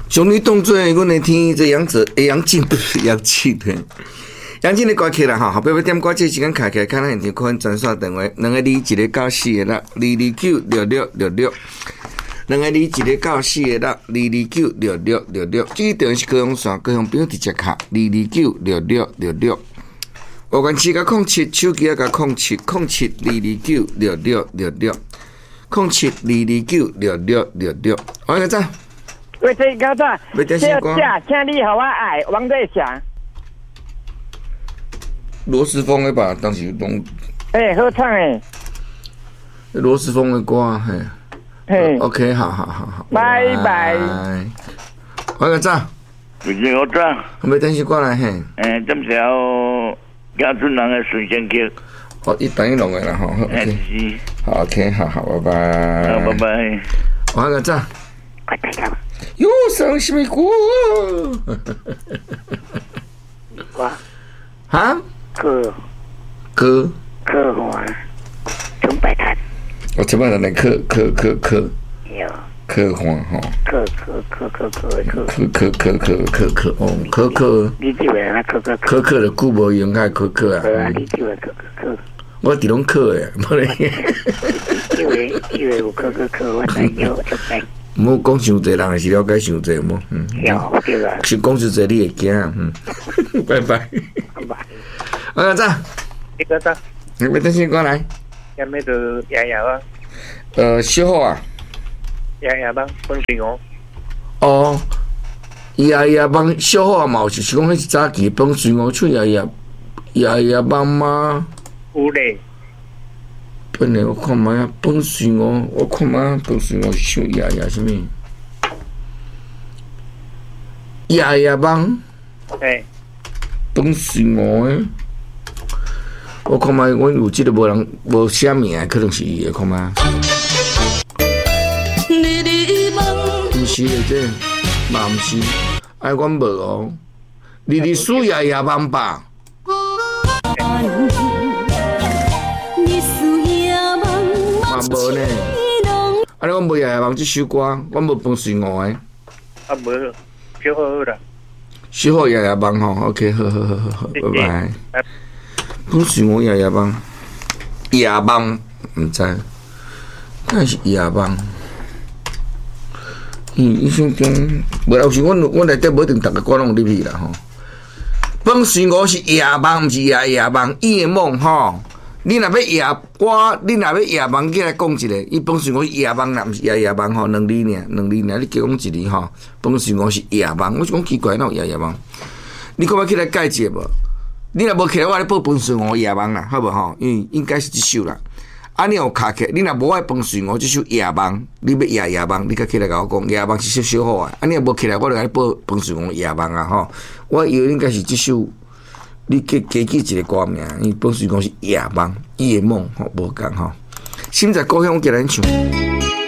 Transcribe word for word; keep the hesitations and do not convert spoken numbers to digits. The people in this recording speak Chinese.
将你当作阮的天，这杨子杨静不是杨静的。杨静的歌曲啦，吼，后壁要点歌，这时间卡起来，看咱现场可能专线电话，两个二一个九四个六，二二九六六六六，两个二一个九四个六，二二九六六六六，这电话是高雄线，高雄朋友直接卡，二二九六六六六。我关七甲空七，手机啊甲空七，空七二二九六六六六，空七二二九六六六六。我个赞。 喂，这高仔， 这这假，请你和我爱王在祥。 罗时丰的吧，当时拢。 哎，好唱诶。 罗时丰的歌，嘿。嘿。OK， 好好好好。 拜拜。 我个赞。 最近好赞。 要等时过来嘿。 诶，今朝家村人的顺线曲。 哦，一等一弄的啦吼。OK。好 OK， 好好，拜拜。 好，拜拜。 我个赞。 快点干。 哟，上什么歌？ 歌。 哈？ 歌。 歌。 科幻。钟摆摊。 我钟摆摊的科科科科。 有。 科幻吼。 科科科科科科。 科科科科科科哦，科科。 你以为那科科科科的久无用，还科科啊？ 对啊，你以为科科科？ 我伫拢科诶，无咧。 以为以为有科科科，我才有钟摆。 唔好讲伤济，人也是了解伤济，冇。嗯。 有对啊。 是讲伤济，你会惊啊？嗯。拜拜。 拜拜。 我个赞。 一个赞。 你要等先过来。 下面就爷爷啊。 呃，小好啊。 爷爷帮分水哦。 哦。爷爷帮小好啊，嘛有是是讲迄是早期帮水哦，出爷爷爷爷帮吗？ 有嘞。 本来我看嘛呀，本水哦，我看嘛本水哦是唱爷爷什么？爷爷帮。 哎。 本水哦诶，我看嘛，阮有即个无人无写名，可能是伊诶，看嘛。毋是诶，这嘛毋是，哎，阮无哦，你你输爷爷帮吧。嘛无呢，啊！你讲无爷爷帮这首歌，我无帮随我诶。 啊无，小好好啦。 小好爷爷帮吼 ，OK， 好好好好好，拜拜。帮随我爷爷帮，爷爷帮毋知，那是爷爷帮。嗯，印象中，无有时阮阮内底无一定逐个歌拢有入去啦吼。帮随我是爷爷帮，毋是爷爷帮，夜梦吼。你若要夜我，你若要夜帮起来讲一个，伊本身我是夜帮，若毋是夜夜帮吼，两字尔，两字尔，你加讲一字吼，本身我是夜帮，我是讲奇怪，哪有夜夜帮？你可要起来改一无？你若无起来，我来报本身我夜帮啦，好无吼？因为应该是即首啦。啊，你有卡起，你若无爱本身我即首夜帮，你要夜夜帮，你甲起来甲我讲，夜帮是小小好啊。啊，你若无起来，我就来报本身我夜帮啊吼。我以为应该是即首。你加加记一个歌名，伊本身讲是夜梦，夜梦吼，无共吼。现在故乡我给咱唱。